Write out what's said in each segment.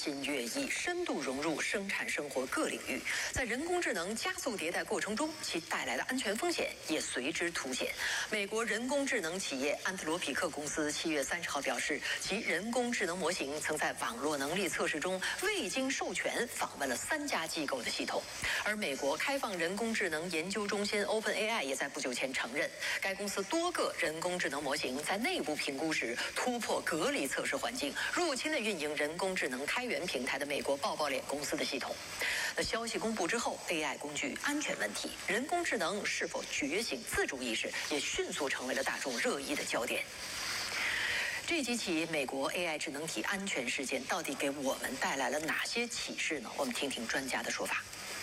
新月异，深度融入生产生活各领域。在人工智能加速迭代过程中，其带来的安全风险也随之凸显。美国人工智能企业安特罗皮克公司7月30号表示，其人工智能模型曾在网络能力测试中未经授权访问了3家机构的系统。而美国开放人工智能研究中心 OpenAI 也在不久前承认，该公司多个人工智能模型在内部评估时突破隔离测试环境，入侵了运营人工智能开源平台的美国抱抱脸公司的系统。那消息公布之后 ，AI 工具安全问题、人工智能是否觉醒自主意识，也迅速成为了大众热议的焦点。这几起美国 AI 智能体安全事件到底给我们带来了哪些启示呢？我们听听专家的说法。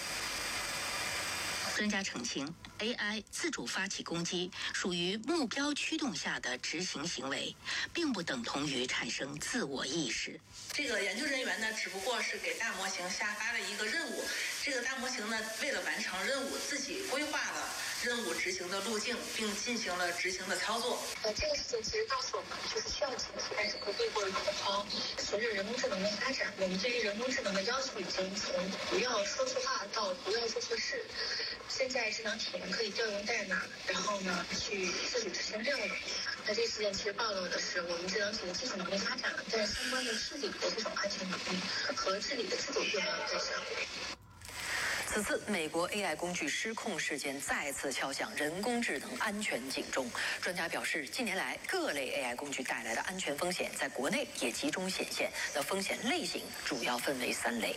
专家澄清 ，AI 自主发起攻击属于目标驱动下的执行行为，并不等同于产生自我意识。 这个研究人员呢，只不过是给大模型下发了一个任务，这个大模型呢，为了完成任务，自己规划了任务执行的路径，并进行了执行的操作。 这个事情其实告诉我们，就是需要警惕，但是不必过于恐慌。随着人工智能的发展，我们对于人工智能的要求已经从不要说错话到不要做错事。现在智能体可以调用代码，然后呢去自主执行任务。那这事件其实暴露的是我们智能体的技术能力发展了，但是相关的治理的这种安全能力和治理的自主并没有跟上。 此次美国 AI 工具失控事件再次敲响人工智能安全警钟。专家表示，近年来各类 AI 工具带来的安全风险在国内也集中显现，那风险类型主要分为3类。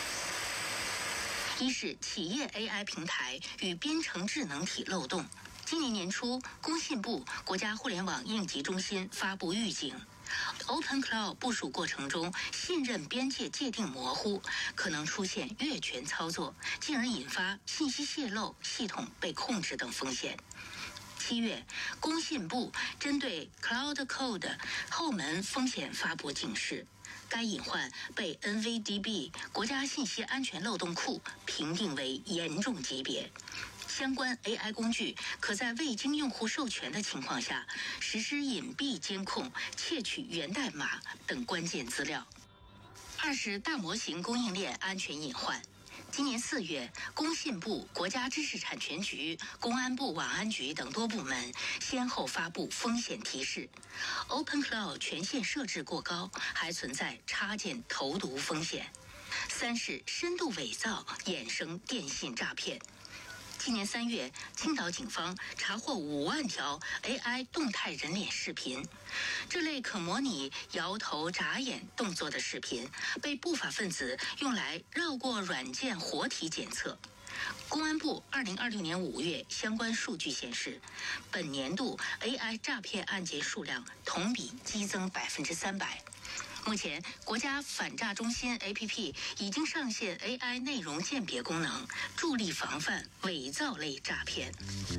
一是企业 AI 平台与编程智能体漏洞。今年年初，工信部、国家互联网应急中心发布预警。Open Cloud 部署过程中，信任边界界定模糊，可能出现越权操作，进而引发信息泄露、系统被控制等风险。7月，工信部针对 Cloud Code 后门风险发布警示，该隐患被 NVDB 国家信息安全漏洞库评定为严重级别。相关 AI 工具可在未经用户授权的情况下实施隐蔽监控、窃取源代码等关键资料。2是大模型供应链安全隐患。今年4月，工信部、国家知识产权局、公安部网安局等多部门先后发布风险提示。Open Cloud 权限设置过高，还存在插件投毒风险。3是深度伪造衍生电信诈骗。今年3月，青岛警方查获5万条 AI 动态人脸视频，这类可模拟摇头眨眼动作的视频被不法分子用来绕过软件活体检测。公安部2026年5月相关数据显示，本年度 AI 诈骗案件数量同比激增300%。目前，国家反诈中心 APP 已经上线 AI 内容鉴别功能，助力防范伪造类诈骗。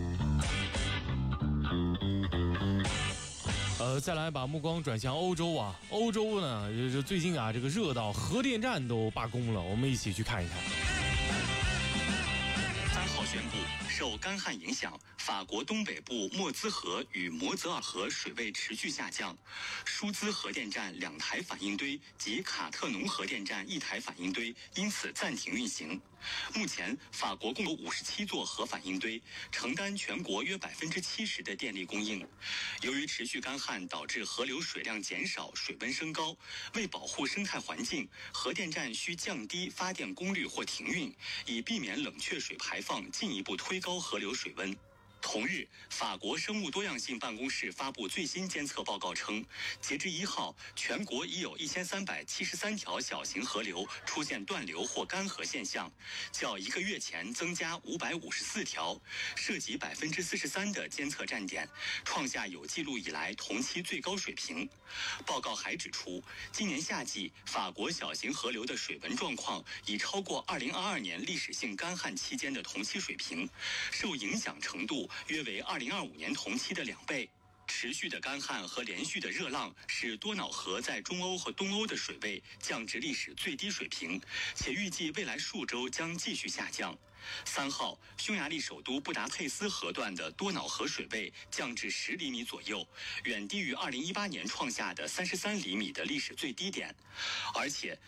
再来把目光转向欧洲啊，欧洲呢，就是最近啊，这个热到核电站都罢工了，我们一起去看一看。 3号宣布，受干旱影响，法国东北部莫兹河与摩泽尔河水位持续下降，舒兹核电站2台反应堆及卡特农核电站1台反应堆因此暂停运行。目前，法国共有57座核反应堆，承担全国约70%的电力供应。由于持续干旱导致河流水量减少，水温升高，为保护生态环境，核电站需降低发电功率或停运，以避免冷却水排放进一步推高河流水温。同日，法国生物多样性办公室发布最新监测报告称，截至1号，全国已有1373条小型河流出现断流或干涸现象，较1个月前增加554条，涉及43%的监测站点，创下有记录以来同期最高水平。报告还指出，今年夏季法国小型河流的水文状况已超过2022年历史性干旱期间的同期水平，受影响程度约为2025年同期的2倍。持续的干旱和连续的热浪使多瑙河在中欧和东欧的水位降至历史最低水平，且预计未来数周将继续下降。3号，匈牙利首都布达佩斯河段的多瑙河水位降至10厘米左右，远低于2018年创下的33厘米的历史最低点。而且，